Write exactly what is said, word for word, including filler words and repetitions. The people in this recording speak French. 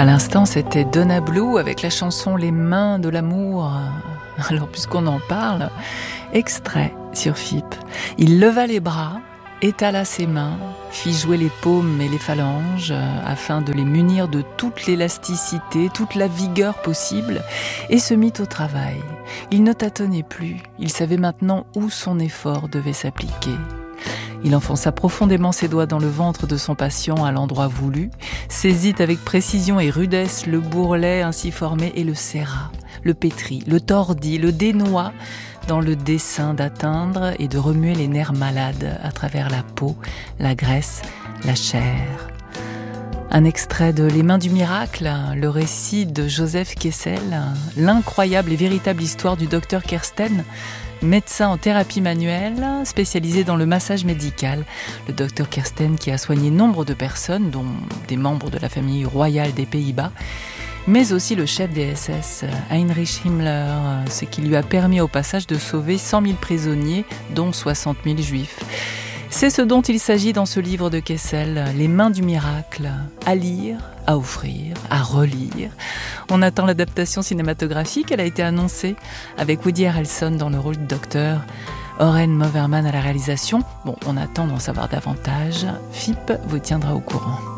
À l'instant, c'était Donna Blue avec la chanson Les mains de l'amour. Alors, puisqu'on en parle, extrait sur F I P. Il leva les bras, étala ses mains, fit jouer les paumes et les phalanges afin de les munir de toute l'élasticité, toute la vigueur possible, et se mit au travail. Il ne tâtonnait plus, il savait maintenant où son effort devait s'appliquer. Il enfonça profondément ses doigts dans le ventre de son patient à l'endroit voulu, saisit avec précision et rudesse le bourrelet ainsi formé et le serra, le pétrit, le tordit, le dénoua, dans le dessein d'atteindre et de remuer les nerfs malades à travers la peau, la graisse, la chair. Un extrait de Les mains du miracle, le récit de Joseph Kessel, l'incroyable et véritable histoire du docteur Kersten, médecin en thérapie manuelle, spécialisé dans le massage médical. Le docteur Kersten qui a soigné nombre de personnes, dont des membres de la famille royale des Pays-Bas, mais aussi le chef des S S, Heinrich Himmler, ce qui lui a permis au passage de sauver cent mille prisonniers, dont soixante mille juifs. C'est ce dont il s'agit dans ce livre de Kessel, Les mains du miracle, à lire, à offrir, à relire. On attend l'adaptation cinématographique, elle a été annoncée avec Woody Harrelson dans le rôle de docteur, Oren Moverman à la réalisation. Bon, on attend d'en savoir davantage. F I P vous tiendra au courant.